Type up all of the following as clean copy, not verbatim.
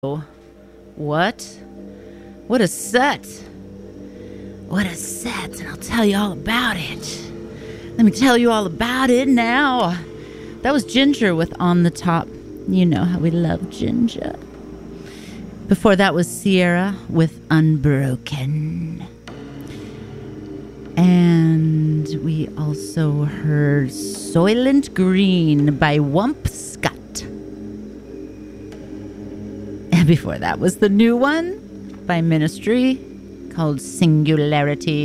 What? What a set. What a set, and I'll tell you all about it. Let me tell you all about it now. That was Ginger with On the Top. You know how we love Ginger. Before that was Sierra with Unbroken. And we also heard Soylent Green by Wump Scott. And before that was the new one by Ministry called Singularity.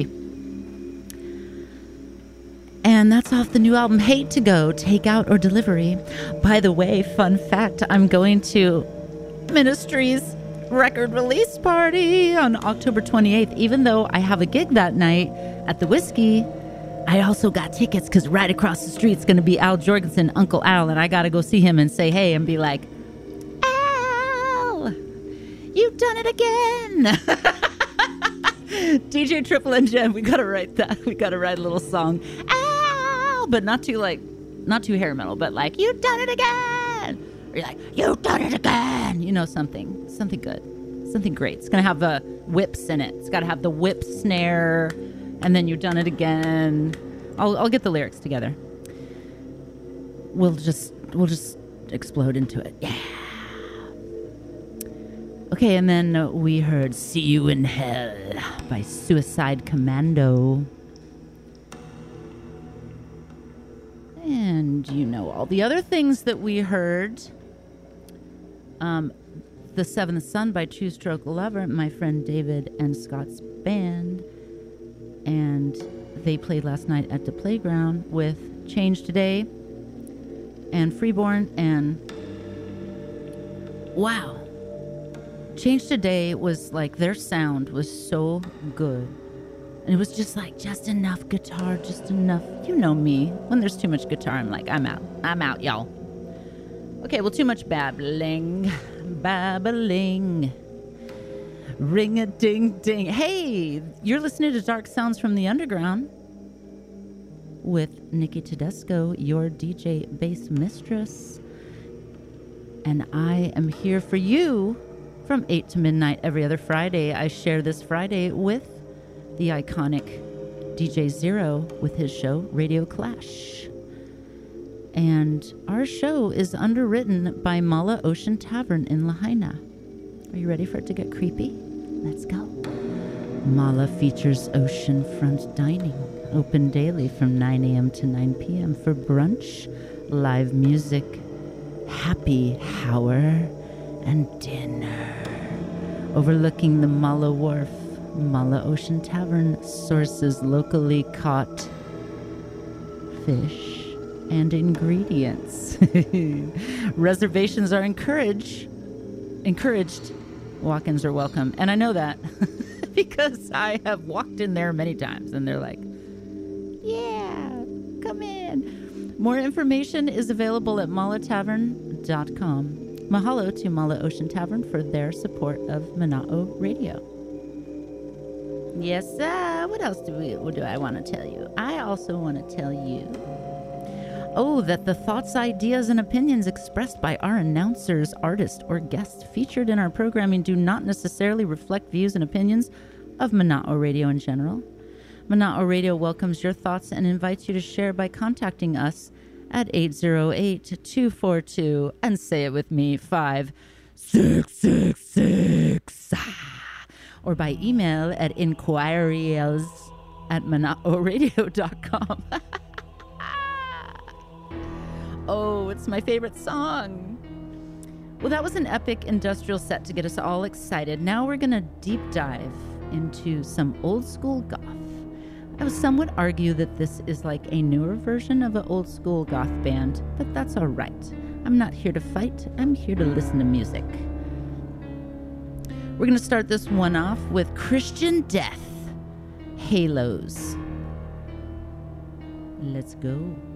And that's off the new album Hate to Go, Takeout or Delivery. By the way, fun fact, I'm going to Ministry's record release party on October 28th. Even though I have a gig that night at the Whiskey, I also got tickets because right across the street is going to be Al Jorgensen, Uncle Al, and I got to go see him and say hey and be like, Al, you've done it again. DJ Triple and Jen, we got to write that. We got to write a little song. Al, but not too hair metal, but like, you've done it again. Or you're like, you've done it again. You know, something good, something great. It's going to have whips in it. It's got to have the whip snare. And then you've done it again. I'll get the lyrics together. We'll just explode into it. Yeah. Okay, and then we heard See You in Hell by Suicide Commando. And you know all the other things that we heard. The Seventh Son by Two Stroke Lover, my friend David and Scott's band. And they played last night at the Playground with Change Today and Freeborn. And wow, Change Today was like, their sound was so good. And it was just like, just enough guitar, just enough. You know me. When there's too much guitar, I'm like, I'm out, y'all. Okay, well, too much babbling. Ring-a-ding-ding. Hey, you're listening to Dark Sounds from the Underground with Nikki Tedesco, your DJ bass mistress. And I am here for you from 8 to midnight every other Friday. I share this Friday with the iconic DJ Zero with his show, Radio Clash. And our show is underwritten by Mala Ocean Tavern in Lahaina. Are you ready for it to get creepy? Let's go. Mala features oceanfront dining, open daily from 9 a.m. to 9 p.m. for brunch, live music, happy hour, and dinner. Overlooking the Mala Wharf, Mala Ocean Tavern sources locally caught fish and ingredients. Reservations are encouraged. Walk-ins are welcome. And I know that because I have walked in there many times and they're like, yeah, come in. More information is available at malatavern.com. Mahalo to Mala Ocean Tavern for their support of Mana'o Radio. Yes, what else do I want to tell you? I also want to tell you that the thoughts, ideas, and opinions expressed by our announcers, artists, or guests featured in our programming do not necessarily reflect views and opinions of Mana'o Radio in general. Mana'o Radio welcomes your thoughts and invites you to share by contacting us at 808-242, and say it with me, 5666, or by email at inquiries@manaoradio.com. Oh, it's my favorite song. Well, that was an epic industrial set to get us all excited. Now we're going to deep dive into some old school goth. Some would argue that this is like a newer version of an old school goth band, but that's all right. I'm not here to fight. I'm here to listen to music. We're going to start this one off with Christian Death, Halos. Let's go.